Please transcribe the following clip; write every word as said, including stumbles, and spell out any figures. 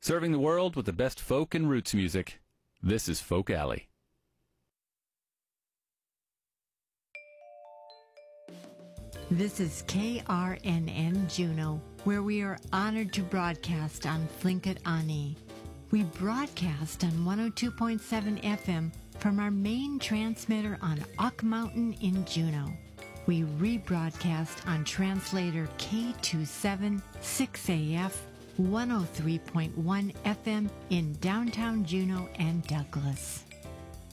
Serving the world with the best folk and roots music. This is Folk Alley. This is K R N N Juneau, where we are honored to broadcast on Tlingit Ani. We broadcast on one oh two point seven F M from our main transmitter on Ock Mountain in Juneau. We rebroadcast on translator K two seven six A F one oh three point one F M in downtown Juneau and Douglas.